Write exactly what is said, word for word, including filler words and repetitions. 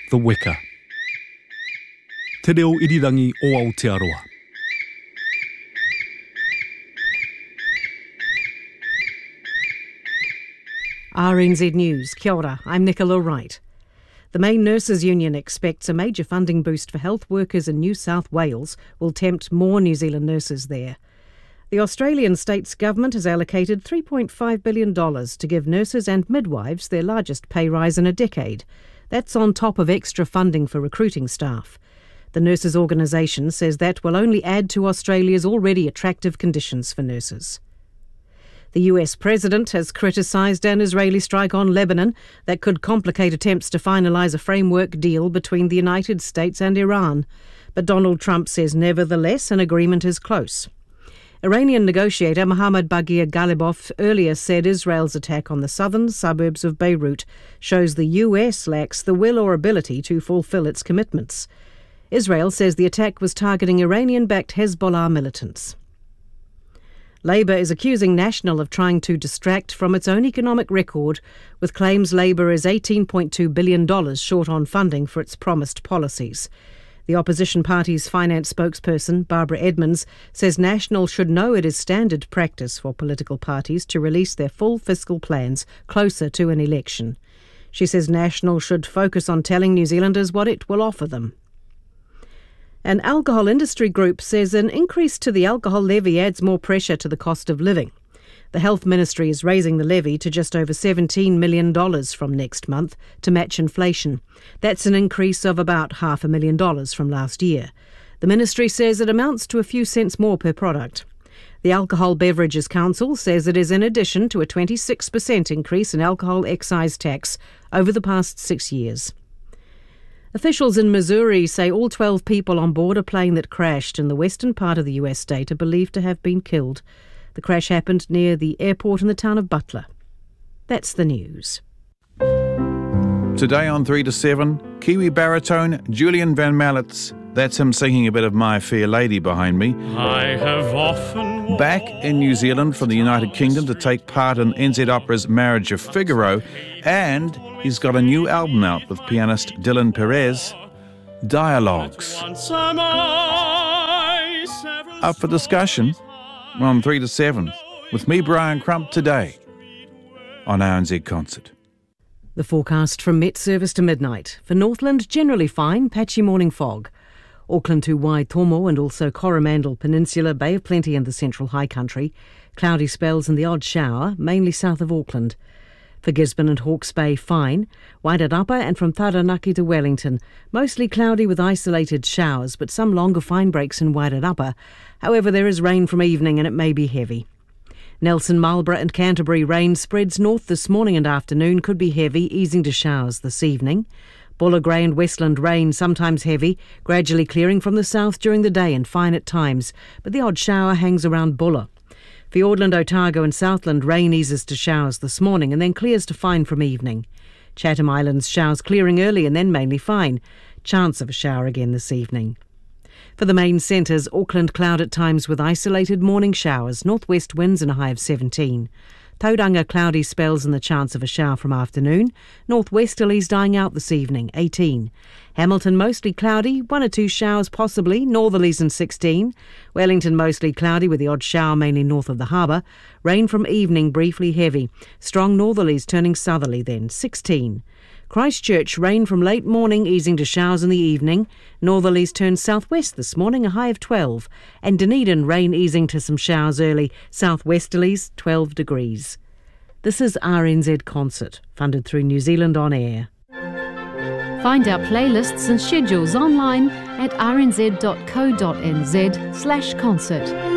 The Weka. Te reo irirangi o Aotearoa. R N Z News. Kia ora, I'm Nicola Wright. The main nurses union expects a major funding boost for health workers in New South Wales will tempt more New Zealand nurses there. The Australian state's government has allocated three point five billion dollars to give nurses and midwives their largest pay rise in a decade. That's on top of extra funding for recruiting staff. The nurses' organisation says that will only add to Australia's already attractive conditions for nurses. The U S president has criticised an Israeli strike on Lebanon that could complicate attempts to finalise a framework deal between the United States and Iran. But Donald Trump says nevertheless an agreement is close. Iranian negotiator Mohammad Baghir Ghalibaf earlier said Israel's attack on the southern suburbs of Beirut shows the U S lacks the will or ability to fulfill its commitments. Israel says the attack was targeting Iranian-backed Hezbollah militants. Labour is accusing National of trying to distract from its own economic record, with claims Labour is eighteen point two billion dollars short on funding for its promised policies. The opposition party's finance spokesperson, Barbara Edmonds, says National should know it is standard practice for political parties to release their full fiscal plans closer to an election. She says National should focus on telling New Zealanders what it will offer them. An alcohol industry group says an increase to the alcohol levy adds more pressure to the cost of living. The Health Ministry is raising the levy to just over seventeen million dollars from next month to match inflation. That's an increase of about half a million dollars from last year. The Ministry says it amounts to a few cents more per product. The Alcohol Beverages Council says it is in addition to a twenty-six percent increase in alcohol excise tax over the past six years. Officials in Missouri say all twelve people on board a plane that crashed in the western part of the U S state are believed to have been killed. The crash happened near the airport in the town of Butler. That's the news. Today on three to seven, Kiwi baritone Julian Van Mallets. That's him singing a bit of My Fair Lady behind me. I have often Back in New Zealand from the United Kingdom to take part in N Z Opera's Marriage of Figaro. And he's got a new album out with pianist Dylan Perez, Dialogues. Up for discussion on three to seven with me, Brian Crump, today on R N Z Concert. The forecast from Met Service to midnight. For Northland, generally fine, patchy morning fog. Auckland to Waitomo and also Coromandel Peninsula, Bay of Plenty and the Central High Country. Cloudy spells and the odd shower, mainly south of Auckland. For Gisborne and Hawke's Bay, fine. Wairarapa and from Taranaki to Wellington, mostly cloudy with isolated showers, but some longer fine breaks in Wairarapa. However, there is rain from evening and it may be heavy. Nelson, Marlborough and Canterbury, rain spreads north this morning and afternoon, could be heavy, easing to showers this evening. Buller, Grey and Westland rain, sometimes heavy, gradually clearing from the south during the day and fine at times, but the odd shower hangs around Buller. Fiordland, Otago and Southland, rain eases to showers this morning and then clears to fine from evening. Chatham Islands, showers clearing early and then mainly fine. Chance of a shower again this evening. For the main centres, Auckland cloud at times with isolated morning showers, northwest winds and a high of seventeen. Tauranga cloudy spells and the chance of a shower from afternoon. Northwesterlies dying out this evening, eighteen. Hamilton mostly cloudy, one or two showers possibly, northerlies and sixteen. Wellington mostly cloudy with the odd shower mainly north of the harbour. Rain from evening briefly heavy. Strong northerlies turning southerly then, sixteen. Christchurch, rain from late morning easing to showers in the evening. Northerlies turn southwest this morning, a high of twelve. And Dunedin, rain easing to some showers early. Southwesterlies, twelve degrees. This is R N Z Concert, funded through New Zealand On Air. Find our playlists and schedules online at r n z dot co dot n z slash concert.